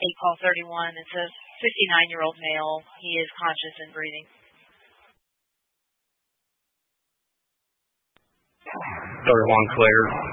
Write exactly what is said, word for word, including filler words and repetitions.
eight call thirty-one. It's a fifty-nine-year-old male. He is conscious and breathing. thirty-one clear.